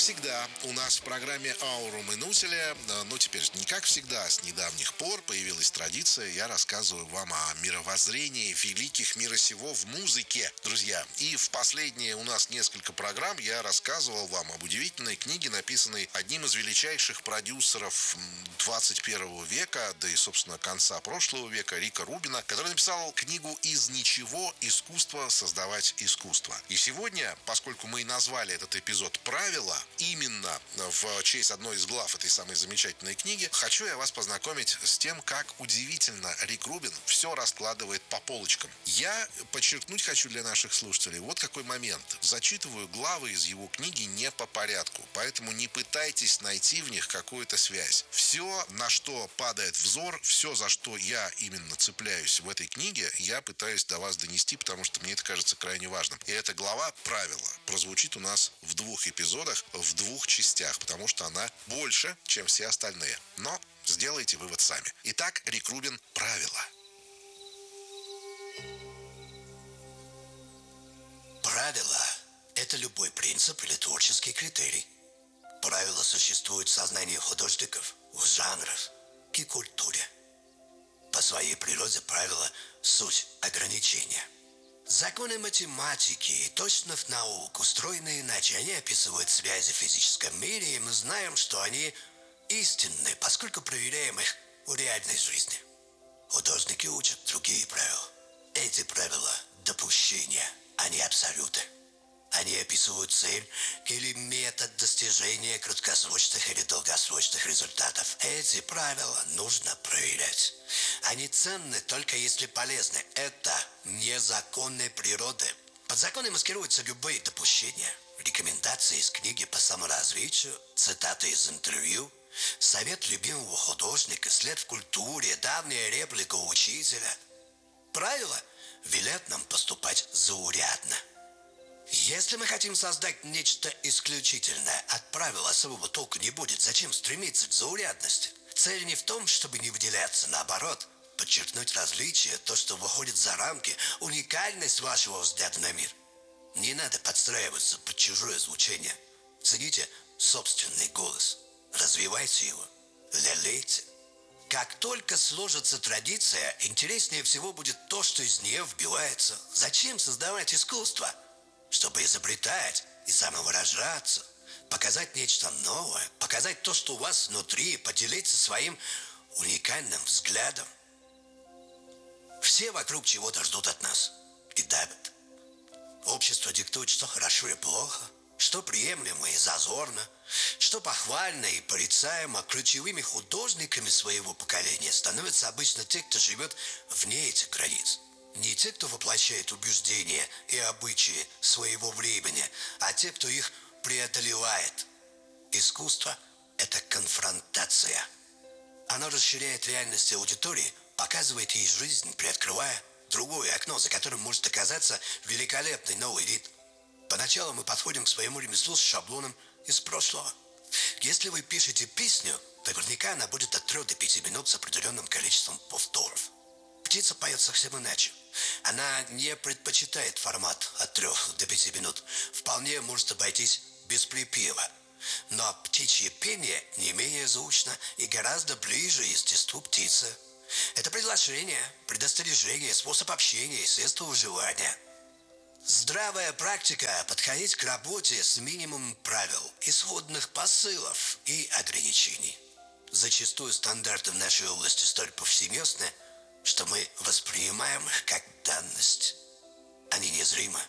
всегда, у нас в программе «Ауру Минутеля», теперь не как всегда, с недавних пор появилась традиция, я рассказываю вам о мировоззрении великих мира сего в музыке, друзья. И в последние у нас несколько программ я рассказывал вам об удивительной книге, написанной одним из величайших продюсеров 21 века, да и, собственно, конца прошлого века, Рика Рубина, который написал книгу «Из ничего. Искусство создавать искусство». И сегодня, поскольку мы и назвали этот эпизод «Правила», именно в честь одной из глав этой самой замечательной книги, хочу я вас познакомить с тем, как удивительно Рик Рубин все раскладывает по полочкам. Я подчеркнуть хочу для наших слушателей вот какой момент. Зачитываю главы из его книги не по порядку, поэтому не пытайтесь найти в них какую-то связь. Все, на что падает взор, все, за что я именно цепляюсь в этой книге, я пытаюсь до вас донести, потому что мне это кажется крайне важным. И эта глава «Правила» прозвучит у нас в 2 эпизодах, в 2 частях, потому что она больше, чем все остальные. Но сделайте вывод сами. Итак, Рик Рубин «Правила». Правила – это любой принцип или творческий критерий. Правила существуют в сознании художников, в жанрах и культуре. По своей природе правила – суть ограничения. Законы математики и точных наук устроены иначе. Они описывают связи в физическом мире, и мы знаем, что они истинны, поскольку проверяем их в реальной жизни. Художники учат другие правила. Эти правила – допущения, а не абсолюты. Они описывают цель или метод достижения краткосрочных или долгосрочных результатов. Эти правила нужно проверять. Они ценны только если полезны. Это не законы природы. Под законы маскируются любые допущения. Рекомендации из книги по саморазвитию, цитаты из интервью, совет любимого художника, след в культуре, давняя реплика учителя. Правила велят нам поступать заурядно. Если мы хотим создать нечто исключительное, от правил особого толка не будет. Зачем стремиться к заурядности? Цель не в том, чтобы не выделяться, наоборот, подчеркнуть различие, то, что выходит за рамки, уникальность вашего взгляда на мир. Не надо подстраиваться под чужое звучание. Цените собственный голос, развивайте его, лелейте. Как только сложится традиция, интереснее всего будет то, что из нее вбивается. Зачем создавать искусство? Чтобы изобретать и самовыражаться, показать нечто новое, показать то, что у вас внутри, поделиться своим уникальным взглядом. Все вокруг чего-то ждут от нас и давят. Общество диктует, что хорошо и плохо, что приемлемо и зазорно, что похвально и порицаемо. Ключевыми художниками своего поколения становятся обычно те, кто живет вне этих границ. Не те, кто воплощает убеждения и обычаи своего времени, а те, кто их преодолевает. Искусство – это конфронтация. Оно расширяет реальность аудитории, показывает ей жизнь, приоткрывая другое окно, за которым может оказаться великолепный новый вид. Поначалу мы подходим к своему ремеслу с шаблоном из прошлого. Если вы пишете песню, наверняка она будет от 3 до 5 минут с определенным количеством повторов. Птица поет совсем иначе. Она не предпочитает формат от 3 до 5 минут. Вполне может обойтись без припева. Но птичье пение не менее звучно и гораздо ближе естеству птицы. Это приглашение, предостережение, способ общения и средство выживания. Здравая практика – подходить к работе с минимумом правил, исходных посылов и ограничений. Зачастую стандарты в нашей области столь повсеместны, что мы воспринимаем их как данность. Они незримы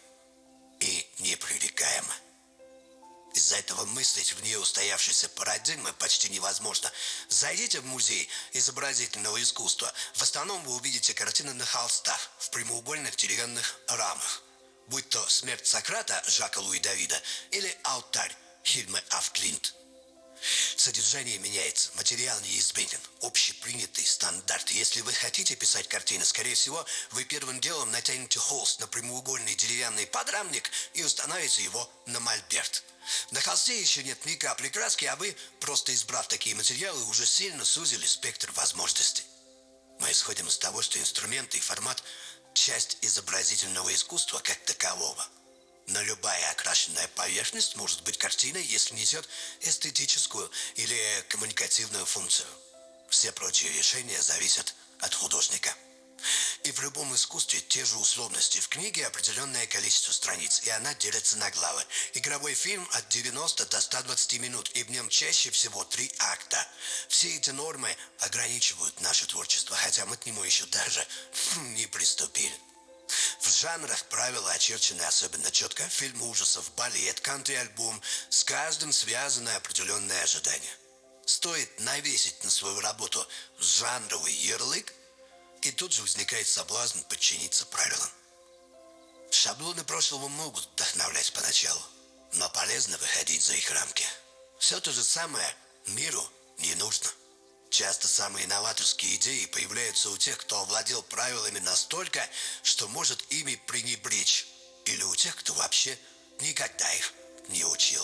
и непререкаемы. Из-за этого мыслить вне устоявшейся парадигмы почти невозможно. Зайдите в музей изобразительного искусства. В основном вы увидите картины на холстах, в прямоугольных деревянных рамах. Будь то «Смерть Сократа» Жака Луи Давида или «Алтарь» Хильмы аф Клинт. Содержание меняется, материал неизменен, общепринятый стандарт. Если вы хотите писать картины, скорее всего, вы первым делом натянете холст на прямоугольный деревянный подрамник и установите его на мольберт. На холсте еще нет ни капли краски, а вы, просто избрав такие материалы, уже сильно сузили спектр возможностей. Мы исходим из того, что инструменты и формат – часть изобразительного искусства как такового. Но любая окрашенная поверхность может быть картиной, если несет эстетическую или коммуникативную функцию. Все прочие решения зависят от художника. И в любом искусстве те же условности. В книге определенное количество страниц, и она делится на главы. Игровой фильм от 90 до 120 минут, и в нем чаще всего 3 акта. Все эти нормы ограничивают наше творчество, хотя мы к нему еще даже не приступили. В жанрах правила очерчены особенно четко. Фильм ужасов, балет, кантри-альбом. С каждым связано определенное ожидание. Стоит навесить на свою работу жанровый ярлык, и тут же возникает соблазн подчиниться правилам. Шаблоны прошлого могут вдохновлять поначалу, но полезно выходить за их рамки. Все то же самое миру не нужно. Часто самые новаторские идеи появляются у тех, кто овладел правилами настолько, что может ими пренебречь, или у тех, кто вообще никогда их не учил.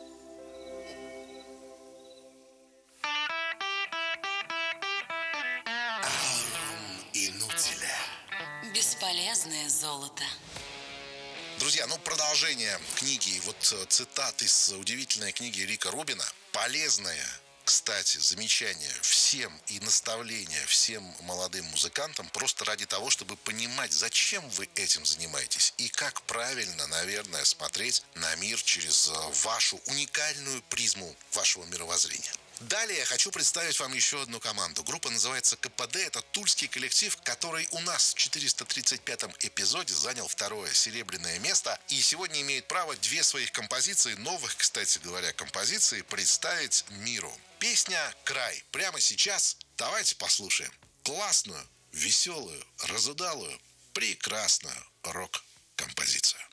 Бесполезное золото. Друзья, продолжение книги, цитат из удивительной книги Рика Рубина. Полезное, кстати, замечание всем и наставление всем молодым музыкантам просто ради того, чтобы понимать, зачем вы этим занимаетесь и как правильно, наверное, смотреть на мир через вашу уникальную призму вашего мировоззрения. Далее я хочу представить вам еще одну команду. Группа называется КПД. Это тульский коллектив, который у нас в 435-м эпизоде занял 2-е серебряное место. И сегодня имеет право 2 своих композиции, новых, кстати говоря, композиций, представить миру. Песня «Край». Прямо сейчас давайте послушаем классную, веселую, разудалую, прекрасную рок-композицию.